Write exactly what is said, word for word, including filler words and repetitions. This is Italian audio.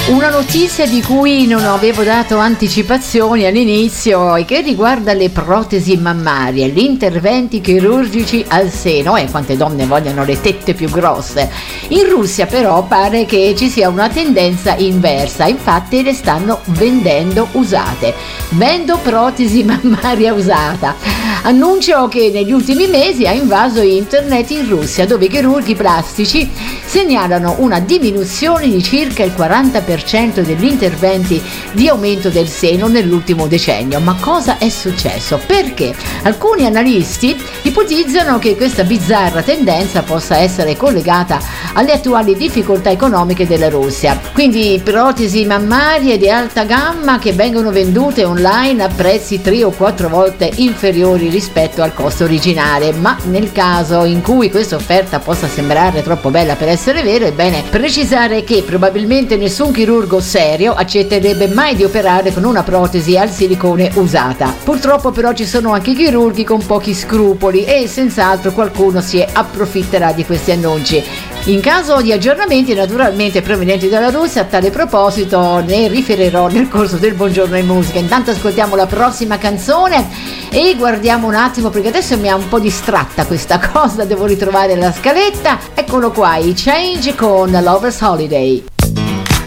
Una notizia di cui non avevo dato anticipazioni all'inizio e che riguarda le protesi mammarie, gli interventi chirurgici al seno, e quante donne vogliono le tette più grosse. In Russia però pare che ci sia una tendenza inversa, infatti le stanno vendendo usate. Vendo protesi mammaria usata. Annuncio che negli ultimi mesi ha invaso internet in Russia, dove i chirurghi plastici segnalano una diminuzione di circa il quaranta per cento degli interventi di aumento del seno nell'ultimo decennio. Ma cosa è successo? Perché? Alcuni analisti ipotizzano che questa bizzarra tendenza possa essere collegata alle attuali difficoltà economiche della Russia. Quindi protesi mammarie di alta gamma che vengono vendute online a prezzi tre o quattro volte inferiori rispetto al costo originale. Ma nel caso in cui questa offerta possa sembrare troppo bella per essere vero, è bene precisare che probabilmente nessun chirurgo serio accetterebbe mai di operare con una protesi al silicone usata. Purtroppo però ci sono anche chirurghi con pochi scrupoli e senz'altro qualcuno si approfitterà di questi annunci. In caso di aggiornamenti naturalmente provenienti dalla Russia, a tale proposito ne riferirò nel corso del Buongiorno in Musica. Intanto ascoltiamo la prossima canzone e guardiamo un attimo, perché adesso mi ha un po' distratta questa cosa, devo ritrovare la scaletta. Eccolo qua, i Change con Lover's Holiday.